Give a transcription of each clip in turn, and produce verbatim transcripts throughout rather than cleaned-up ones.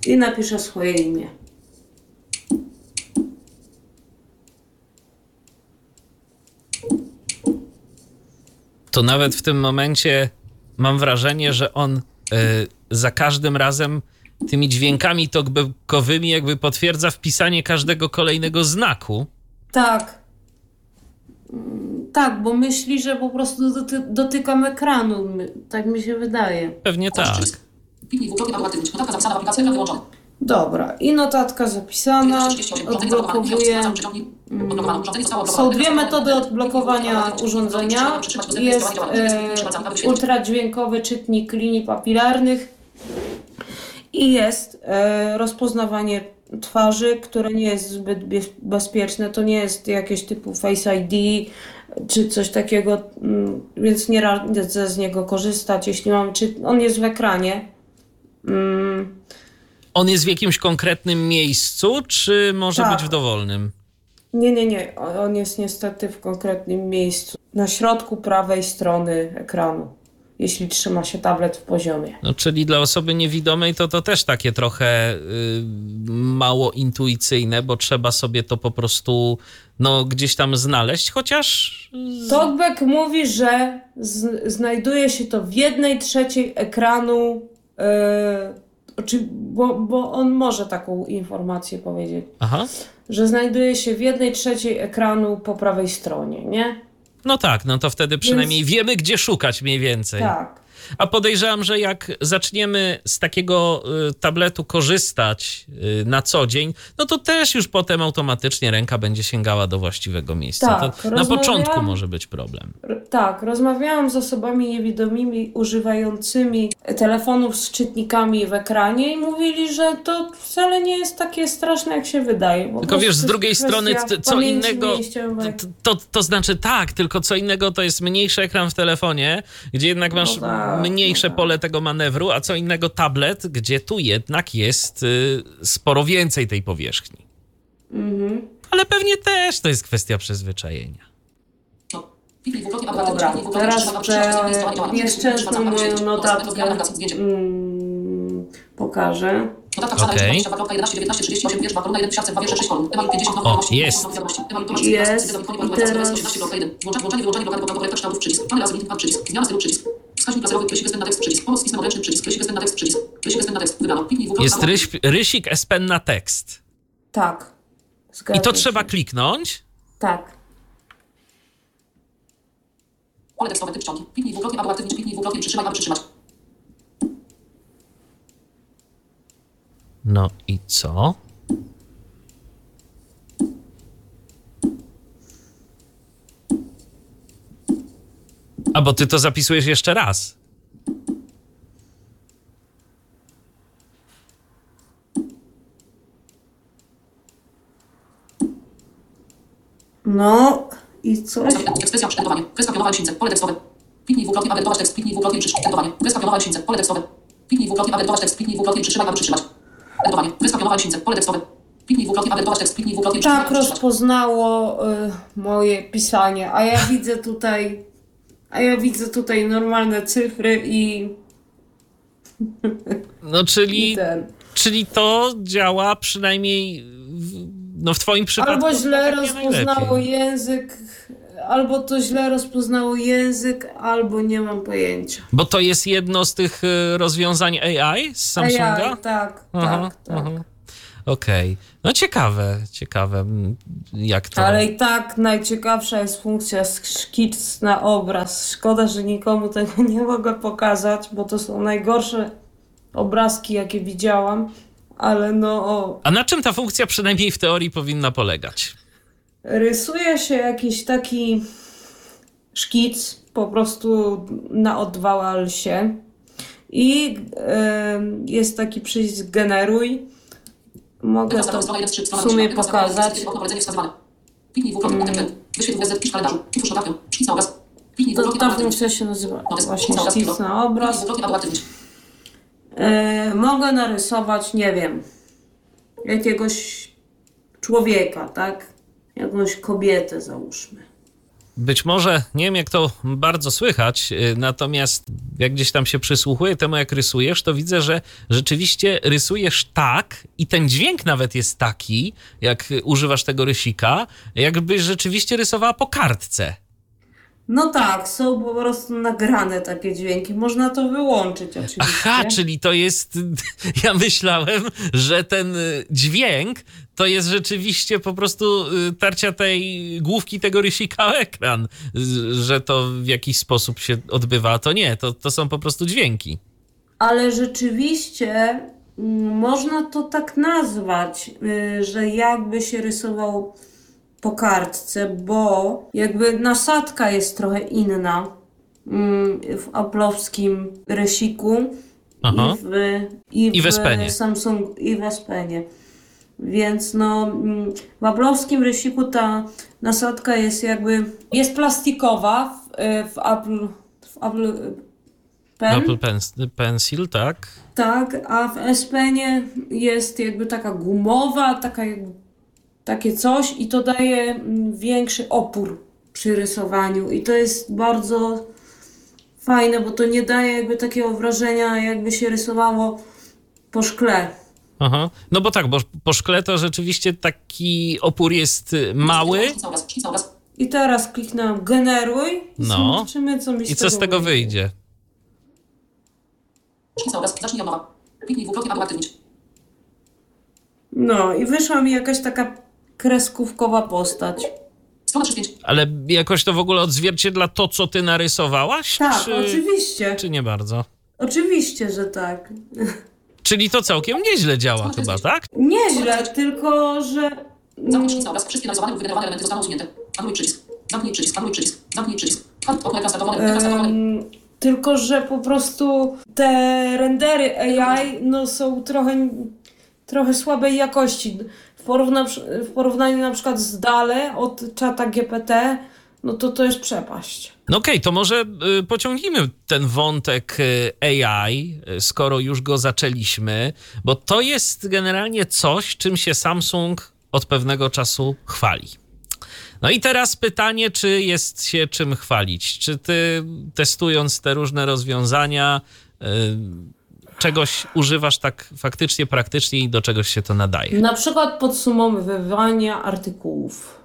i napiszę swoje imię. To nawet w tym momencie mam wrażenie, że on y, za każdym razem tymi dźwiękami talkbackowymi jakby potwierdza wpisanie każdego kolejnego znaku. Tak. Tak, bo myśli, że po prostu doty- dotykam ekranu. Tak mi się wydaje. Pewnie tak. Dobra, i notatka zapisana. Odblokowuję. Są dwie metody odblokowania urządzenia. Jest e, ultradźwiękowy czytnik linii papilarnych i jest e, rozpoznawanie twarzy, które nie jest zbyt bie- bezpieczne. To nie jest jakieś typu Face I D czy coś takiego, mm, więc nie radzę z niego korzystać. Jeśli mam, czy on jest w ekranie. Mm. On jest w jakimś konkretnym miejscu, czy może Tak. być w dowolnym? Nie, nie, nie. On jest niestety w konkretnym miejscu. Na środku prawej strony ekranu, jeśli trzyma się tablet w poziomie. No, czyli dla osoby niewidomej to to też takie trochę y, mało intuicyjne, bo trzeba sobie to po prostu no, gdzieś tam znaleźć, chociaż... Z... Talkback mówi, że z- znajduje się to w jednej trzeciej ekranu, yy, czy, bo, bo on może taką informację powiedzieć, Aha. że znajduje się w jednej trzeciej ekranu po prawej stronie, nie? No tak, no to wtedy przynajmniej Więc... wiemy, gdzie szukać mniej więcej. Tak. A podejrzewam, że jak zaczniemy z takiego y, tabletu korzystać y, na co dzień, no to też już potem automatycznie ręka będzie sięgała do właściwego miejsca. Tak, to na rozmawiałam- początku może być problem. R- Tak, rozmawiałam z osobami niewidomymi używającymi telefonów z czytnikami w ekranie i mówili, że to wcale nie jest takie straszne, jak się wydaje. Po Tylko prostu wiesz, z jest drugiej strony kwestia t- co pamięci innego, mięśniowej. to, to, to znaczy tak, tylko co innego to jest mniejszy ekran w telefonie, gdzie jednak masz No tak, mniejsze no tak. pole tego manewru, a co innego tablet, gdzie tu jednak jest y, sporo więcej tej powierzchni. Mhm. Ale pewnie też to jest kwestia przyzwyczajenia. Dobra, teraz te nieszczęsną moją notatkę mm, pokażę. Okej. O, jest. Jest. I teraz... Jest ryś, rysik S Pen na tekst. Tak. I Zgadza to się. trzeba kliknąć? Tak. Pole tekstowe, typ czcionki. Kliknij dwukrotnie, aby aktywnić, kliknij dwukrotnie, przytrzymaj, aby przytrzymać. No i co? A bo ty to zapisujesz jeszcze raz. No i coś. Ekspresja, edytowanie. Kreska pionowa L pole tekstowe. Kliknij dwukrotnie, aby edytować tekst, kliknij dwukrotnie, przytrzymaj, edytowanie. Kreska pionowa L pole tekstowe. Kliknij dwukrotnie, aby edytować tekst, kliknij dwukrotnie, przytrzymaj, aby przytrzymać. Edytowanie. Kreska pionowa L pole tekstowe. Kliknij dwukrotnie, aby edytować tekst, kliknij dwukrotnie, przytrzymaj, Tak aby przytrzymać. rozpoznało y, moje pisanie, a ja widzę tutaj, a ja widzę tutaj normalne cyfry i, No i czyli, ten. czyli to działa przynajmniej w, no w twoim przypadku. Albo źle pewnie rozpoznało najlepiej. język, albo to źle rozpoznało język, albo nie mam pojęcia. Bo to jest jedno z tych y, rozwiązań A I z Samsunga? A ja, tak, Aha, tak, tak. aha. Okej. No ciekawe, ciekawe mm, jak to... Ale i tak najciekawsza jest funkcja szkic na obraz. Szkoda, że nikomu tego nie mogę pokazać, bo to są najgorsze obrazki, jakie widziałam. Ale no, o, A na czym ta funkcja przynajmniej w teorii powinna polegać? rysuje się jakiś taki szkic po prostu na odwalsie i em, jest taki przycisk generuj. Mogę to w sumie pokazać. Kliknij dwukrotnie, aktywny. Wyświetl gwiazdę, pisz w kalendarzu. Utwórz notatkę. Szkic na obraz. Kliknij To dwukrotnie, ta aby aktywnić. funkcja się nazywa Notes. właśnie Szkic na obraz. szkic na obraz. Kliknij dwukrotnie, aby aktywnić. E, mogę narysować, nie wiem, jakiegoś człowieka, tak? Jakąś kobietę załóżmy. Być może, nie wiem jak to bardzo słychać, natomiast jak gdzieś tam się przysłuchuję temu, jak rysujesz, to widzę, że rzeczywiście rysujesz tak i ten dźwięk nawet jest taki, jak używasz tego rysika, jakbyś rzeczywiście rysowała po kartce. No tak, są po prostu nagrane takie dźwięki. Można to wyłączyć oczywiście. Aha, czyli to jest... Ja myślałem, że ten dźwięk to jest rzeczywiście po prostu tarcia tej główki tego rysika o ekran, że to w jakiś sposób się odbywa. A to nie, to, to są po prostu dźwięki. Ale rzeczywiście mm, można to tak nazwać, y, że jakby się rysował po kartce, bo jakby nasadka jest trochę inna mm, w aplowskim rysiku Aha. i w, i w, I w S Penie. Samsung i w S Penie. Więc no mm, w aplowskim rysiku ta nasadka jest jakby jest plastikowa w, y, w Apple w Apple Pen. Apple Pen- Pencil, tak. Tak, a w S Penie jest jakby taka gumowa, taka jakby takie coś i to daje mm, większy opór przy rysowaniu i to jest bardzo fajne, bo to nie daje jakby takiego wrażenia, jakby się rysowało po szkle. Aha. No bo tak, bo po szkle to rzeczywiście taki opór jest mały. Szkica obraz, szkica obraz. I teraz kliknę generuj i No. zobaczymy, co mi z I co z tego wyjdzie? Szkica obraz, zacznij od nowa. Kliknij dwukrotnie, aby uaktywnić. No i wyszła mi jakaś taka kreskówkowa postać. Strona trzydzieści pięć. Ale jakoś to w ogóle odzwierciedla to, co ty narysowałaś? Tak, czy, oczywiście. czy nie bardzo? Oczywiście, że tak. Czyli to całkiem nieźle działa chyba, tak? Nieźle, tylko że... Zamknij szkica obraz. Wszystkie narysowane lub wygenerowane elementy zostaną usunięte. Anuluj przycisk. Zamknij przycisk, anuluj przycisk. Zamknij przycisk. Okno ekran startowy, ekran startowy. Em, tylko, że po prostu te rendery A I no, są trochę, trochę słabej jakości. W, porówna, w porównaniu na przykład z Dale od czata G P T, no to to jest przepaść. No okej, okay, to może y, pociągnijmy ten wątek y, A I, y, skoro już go zaczęliśmy, bo to jest generalnie coś, czym się Samsung od pewnego czasu chwali. No i teraz pytanie, czy jest się czym chwalić? Czy ty, testując te różne rozwiązania, y, czegoś używasz tak faktycznie, praktycznie i do czegoś się to nadaje? Na przykład podsumowywania artykułów.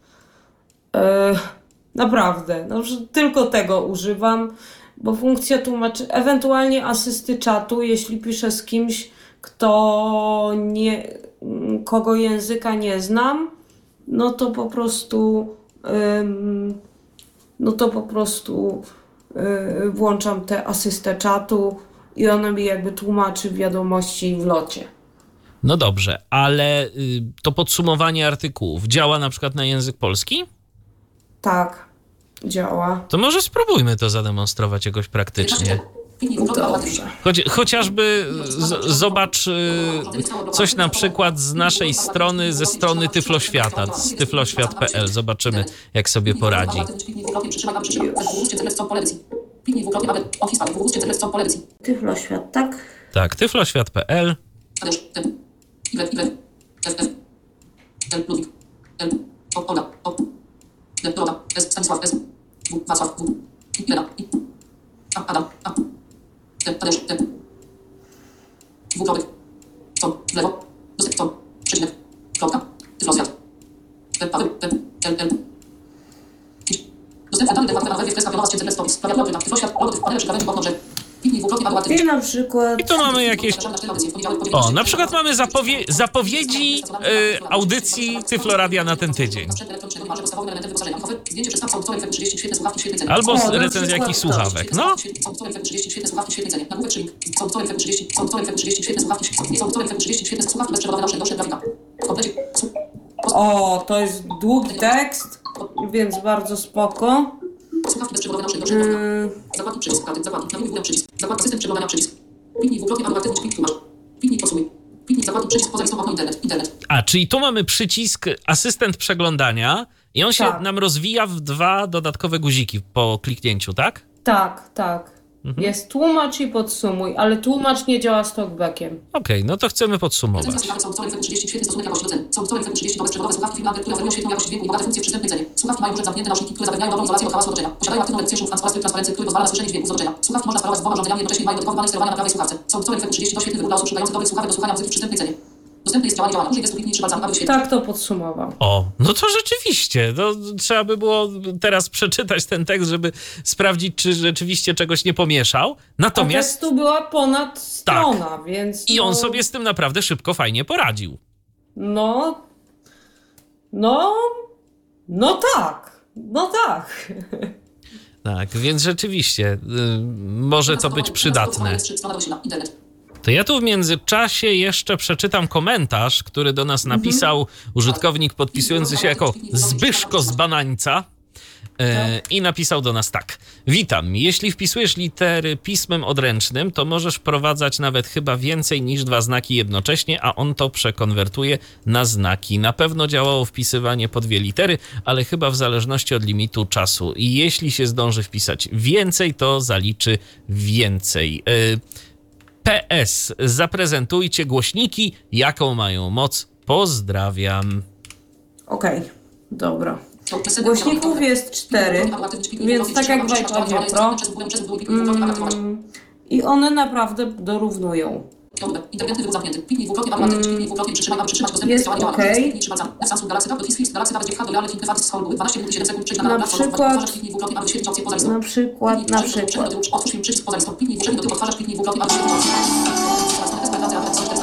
E, naprawdę, no, że tylko tego używam, bo funkcja tłumaczy, ewentualnie asysty czatu, jeśli piszę z kimś, kto nie, kogo języka nie znam, no to po prostu ym, no to po prostu yy, włączam tę asystę czatu i ona mi jakby tłumaczy wiadomości w locie. No dobrze, ale y, to podsumowanie artykułów działa na przykład na język polski? Tak, działa. To może spróbujmy to zademonstrować jakoś praktycznie. Kliknij dwukrotnie, aby uaktywnić. Dobrze. Choć, chociażby z, zobacz y, coś na przykład z naszej strony, ze strony Tyfloświata, z tyfloświat kropka p l. Zobaczymy, jak sobie poradzi. Kliknij dwukrotnie, przytrzymaj, aby przytrzymać. Wywózcie cegles pole edycji. Kliknij dwukrotnie, aby Office, aby wywózcie cegles pole edycji. Tyfloświat, tak? Tak, tyfloświat kropka p l. Tadeusz, T, Y, Y, F, F, L, Ludwik, L, O, Olga, O, D, Dorota, S, Stanisław, S, W, Wacław, W, I, Lena, I, A, Adam, A, T, Tadeusz, T, dwukropek, co, w lewo, dosyć, co, przecinek, kropka, tyflozjad, P, Paweł, P, L, L, idź. Dostępne dane default na webie kreska pionowa z cięcem stopis, klawiatura, na tyfloświat, logotyp, panel przy krawędzi, okno drzew. Kliknij dwukrotnie, aby I uaktywnić. na przykład I tu mamy jakieś... O, na przykład mamy zapowie- zapowiedzi y, audycji Tyfloradia na ten tydzień. Albo z recenzji jakichś słuchawek, no. o, to jest długi tekst, więc bardzo spoko. Słuchawki bezprzewodowe na szybko. Yy, Zakładnik przycisk, karty, zakładnik, nawiguj górę przycisk. Zakład asystent przeglądania przycisk. Kliknij dwukrotnie, aby uaktywnić klik tłumacz. Kliknij podsumuj. Kliknij zakładnik przycisk poza listą okno internet. Internet. A, czyli tu mamy przycisk asystent przeglądania i on się Tak. nam rozwija w dwa dodatkowe guziki po kliknięciu, tak? tak, tak. Jest tłumacz i podsumuj, ale tłumacz nie działa z talkbackiem. Okej, no to chcemy podsumować. Słuchawki są wzorem trzydzieści, świetny stosunek jakości do ceny. Są wzorem trzydzieści, to bezprzewodowe słuchawki Finlander, które oferują świetną jakość dźwięku i bogate funkcje w przystępnej cenie. Słuchawki mają dużo zamknięte nauszniki, które zapewniają dobrą izolację od hałasu otoczenia. Posiadają aktywną redukcję szumów oraz tryb transparencji, który pozwala na słyszenie dźwięku z otoczenia. Słuchawki można sparować z dwoma urządzeniami, jednocześnie mają dodatkowy panel sterowania na prawej słuchawce. Są wzorem trzydzieści, to świetny wybór dla osób szukających dobrych słuchawek do słuchania muzyki w przystępnej cenie. Dostępny jest działanie działania. Użyj gestu kliknij trzy palcami, aby wyświetlić. Tak to podsumował. O, no to rzeczywiście. No, trzeba by było teraz przeczytać ten tekst, żeby sprawdzić, czy rzeczywiście czegoś nie pomieszał. Natomiast... A tekstu była ponad strona, więc... I on no, sobie z tym naprawdę szybko, fajnie poradził. No... No... No tak. No tak. Tak, więc rzeczywiście y, może to być przydatne. To ja tu w międzyczasie jeszcze przeczytam komentarz, który do nas napisał użytkownik podpisujący się jako Zbyszko z Banańca. E, I napisał do nas tak. Witam. Jeśli wpisujesz litery pismem odręcznym, to możesz wprowadzać nawet chyba więcej niż dwa znaki jednocześnie, a on to przekonwertuje na znaki. Na pewno działało wpisywanie po dwie litery, ale chyba w zależności od limitu czasu. I jeśli się zdąży wpisać więcej, to zaliczy więcej. E, P S. Zaprezentujcie głośniki, jaką mają moc. Pozdrawiam. Okej, okay, dobra. Głośników jest cztery, więc tak jak w iPadzie Pro. Mm, I one naprawdę dorównują. Mm, jest ok. Na przykład, na przykład, na przykład.